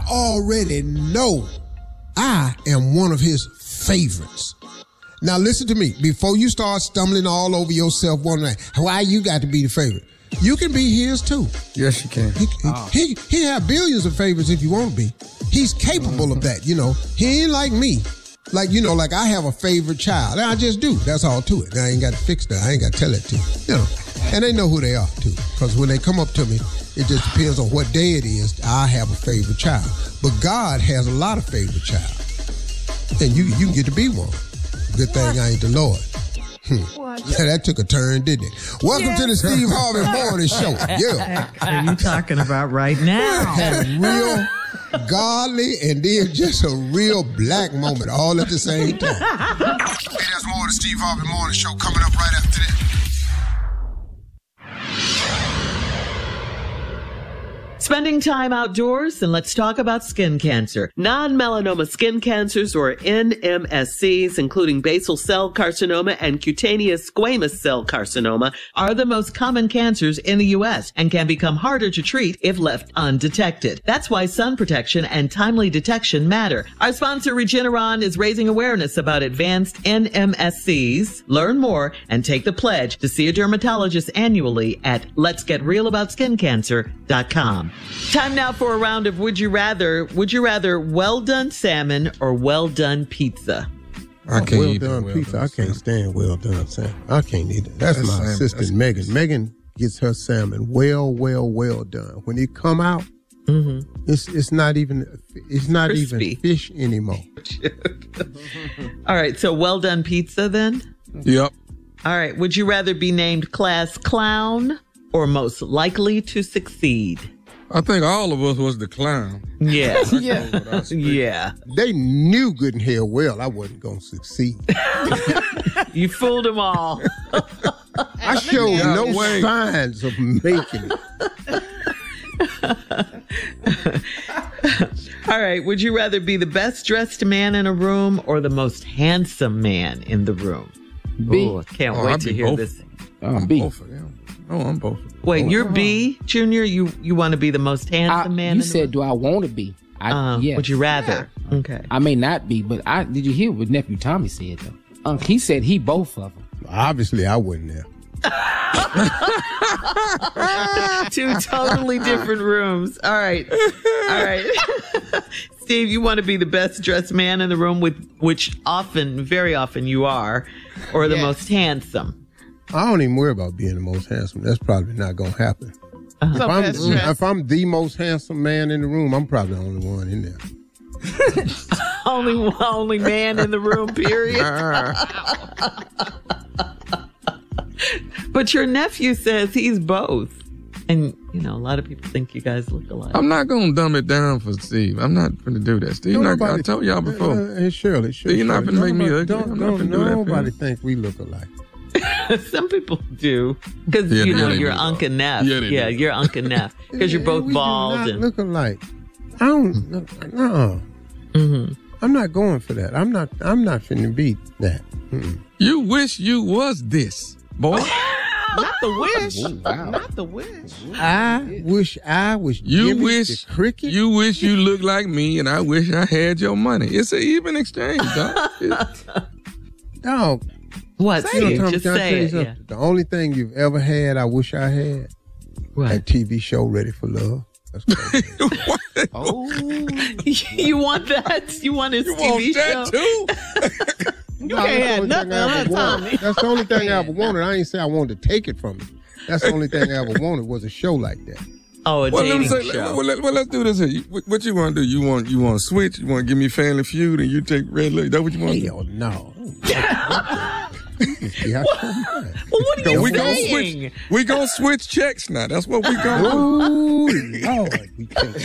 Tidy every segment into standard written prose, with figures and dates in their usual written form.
already know I am one of his favorites. Now listen to me. Before you start stumbling all over yourself wondering why you got to be the favorite, you can be his too. Yes, you can. He have billions of favorites if you want to be. He's capable of that, you know. He ain't like me. Like, you know, like I have a favorite child. I just do. That's all to it. I ain't got to fix that. I ain't got to tell it to you. You know. And they know who they are too. Because when they come up to me, it just depends on what day it is. I have a favorite child. But God has a lot of favorite child. And you can get to be one. Good thing I ain't the Lord. Yeah, that took a turn, didn't it? Welcome to the Steve Harvey Morning Show. Yeah. What are you talking about right now? Had a real godly and then just a real black moment all at the same time. Hey, there's more of the Steve Harvey Morning Show coming up right after this. Spending time outdoors, and let's talk about skin cancer. Non-melanoma skin cancers, or NMSCs, including basal cell carcinoma and cutaneous squamous cell carcinoma, are the most common cancers in the U.S. and can become harder to treat if left undetected. That's why sun protection and timely detection matter. Our sponsor, Regeneron, is raising awareness about advanced NMSCs. Learn more and take the pledge to see a dermatologist annually at letsgetrealaboutSkinCancer.com. Time now for a round of Would You Rather. Would you rather well-done salmon or well-done pizza? I can't eat well-done pizza. I can't stand well-done salmon. I can't eat it. That's my assistant, Megan. Megan gets her salmon well done. When it come out, it's not even fish anymore. All right, so well-done pizza then? Yep. All right, would you rather be named class clown or most likely to succeed? I think all of us was the clown. Yeah. Yeah. They knew good and hell well I wasn't going to succeed. You fooled them all. I showed no signs of making it. All right. Would you rather be the best dressed man in a room or the most handsome man in the room? B. Oh, I can't wait to hear this. I'm B. both of them. Oh, I'm both. Wait, you're B, Junior? You want to be the most handsome man? You said, do I want to be? Yes. Would you rather? Yeah. Okay. I may not be, but did you hear what nephew Tommy said though? He said he both of them. Obviously, I wouldn't have. Two totally different rooms. All right. Steve, you want to be the best dressed man in the room, which very often you are, or the most handsome? I don't even worry about being the most handsome. That's probably not going to happen. If I'm the most handsome man in the room, I'm probably the only one in there. only man in the room, period. But your nephew says he's both. And, you know, a lot of people think you guys look alike. I'm not going to dumb it down for Steve. I'm not going to do that. Steve, I told y'all before. Shirley. You're not going to make me ugly. I'm not going to do that. Nobody think we look alike. Some people do. Because, you're Uncle Neff. Yeah, you're Uncle Neff. Because you're both bald. We do not look alike. I don't, no. Mm-hmm. I'm not going for that. I'm not finna beat that. Mm-mm. You wish you was this, boy. Not the wish. Wow. Not the wish. I wish I was Jimmy the Cricket. You wish you looked like me, and I wish I had your money. It's an even exchange, dog. Dog. What? Just say it. Yeah. The only thing you've ever had, I wish I had. What? That TV show, Ready for Love. That's crazy. Oh. You want that? You want his TV show? Too? You can't have nothing on Tommy. That's the only thing I ever wanted. I ain't say I wanted to take it from him. That's the only thing I ever wanted was a show like that. Oh, a dating show. Well, let's do this here. What you want to do? You want to switch? You want to give me Family Feud and you take Red Light? Is that what you want to do? Hell no. Well, what are you saying? We gonna switch checks now. That's what we gonna do. Oh, Lord, we can't.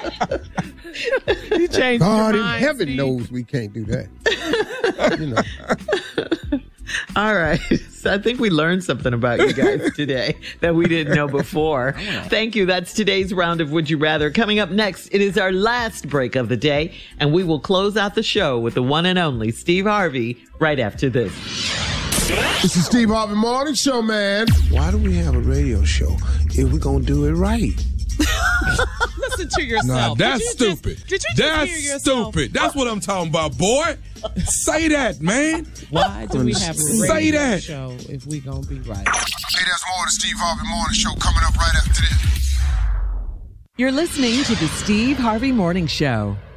You changed God your in mind, heaven Steve. knows we can't do that. You know. All right. So I think we learned something about you guys today that we didn't know before. Thank you. That's today's round of Would You Rather. Coming up next, it is our last break of the day, and we will close out the show with the one and only Steve Harvey right after this. This is Steve Harvey Morning Show, man. Why do we have a radio show if we're going to do it right? Listen to yourself. Nah, that's stupid. Did you just that's hear yourself? stupid. That's what I'm talking about, boy. Say that, man. Why do we have a Say radio that. show if we gonna be right? Hey, there's more of the Steve Harvey Morning Show coming up right after this. You're listening to the Steve Harvey Morning Show.